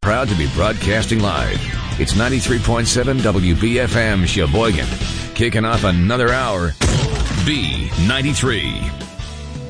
Proud to be broadcasting live. It's 93.7 WBFM Sheboygan. Kicking off another hour. B93.